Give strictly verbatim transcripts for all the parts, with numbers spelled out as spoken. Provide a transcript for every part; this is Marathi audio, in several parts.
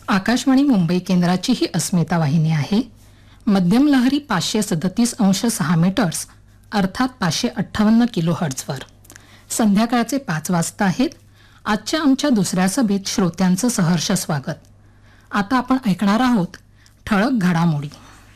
आकाशवाणी मुंबई केंद्राची ही अस्मिता वाहिनी आहे. मध्यम लहरी पाचशे सदतीस अंश सहा मीटर्स अर्थात पाचशे अठ्ठावन्न किलो हर्ट्झवर. संध्याकाळचे पाच वाजता आहेत. आजच्या आमच्या दुसऱ्या सभेत श्रोत्यांचं सहर्ष स्वागत. आता आपण ऐकणार आहोत ठळक घडामोडी.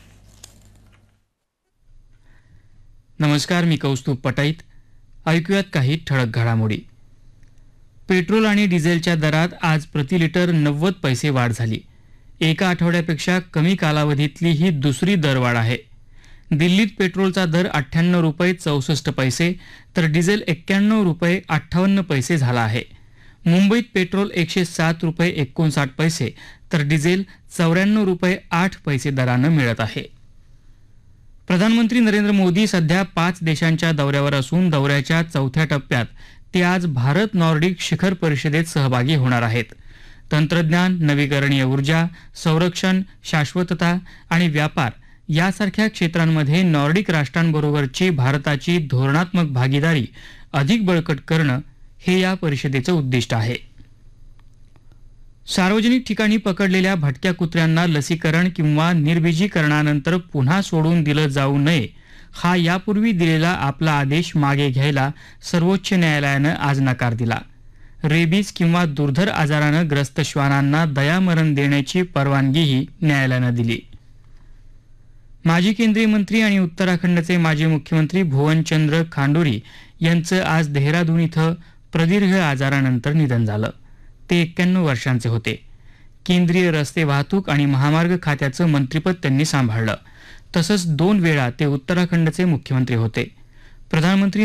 नमस्कार, मी कौस्तुभ पटाईत. ऐकूयात काही ठळक घडामोडी. पेट्रोल आणि डिझेलच्या दरात आज प्रति लिटर नव्वद पैसे वाढ झाली. एका आठवड्यापेक्षा कमी कालावधीतली ही दुसरी दरवाढ आहे. दिल्लीत पेट्रोलचा दर अठ्ठ्याण्णव रुपये चौसष्ट पैसे तर डिझेल एक्क्याण्णव रुपये अठ्ठावन्न पैसे झाला आहे. मुंबईत पेट्रोल एकशे सात रुपये एकोणसाठ पैसे तर डिझेल चौऱ्याण्णव रुपये आठ पैसे दरानं मिळत आहे. प्रधानमंत्री नरेंद्र मोदी सध्या पाच देशांच्या दौऱ्यावर असून दौऱ्याच्या चौथ्या टप्प्यात ते आज भारत नॉर्डिक शिखर परिषदेत सहभागी होणार आहेत. तंत्रज्ञान, नवीकरणीय ऊर्जा, संरक्षण, शाश्वतता आणि व्यापार यासारख्या क्षेत्रांमध्ये नॉर्डिक राष्ट्रांबरोबरची भारताची धोरणात्मक भागीदारी अधिक बळकट करणं हे या परिषदेचं उद्दिष्ट आहे. सार्वजनिक ठिकाणी पकडलेल्या भटक्या कुत्र्यांना लसीकरण किंवा निर्बीजीकरणानंतर पुन्हा सोडून दिलं जाऊ नये हा यापूर्वी दिलेला आपला आदेश मागे घ्यायला सर्वोच्च न्यायालयानं आज नकार दिला. रेबीज किंवा दुर्धर आजारानं ग्रस्त श्वानांना दयामरण देण्याची परवानगीही न्यायालयानं दिली. माजी केंद्रीय मंत्री आणि उत्तराखंडचे माजी मुख्यमंत्री भुवनचंद्र खांडोरी यांचं आज देहरादून इथं प्रदीर्घ आजारानंतर निधन झालं. ते एक्क्याण्णव वर्षांचे होते. केंद्रीय रस्ते वाहतूक आणि महामार्ग खात्याचं मंत्रिपद त्यांनी सांभाळलं. तसंच दोन वेळा ते उत्तराखंडचे मुख्यमंत्री होते. प्रधानमंत्री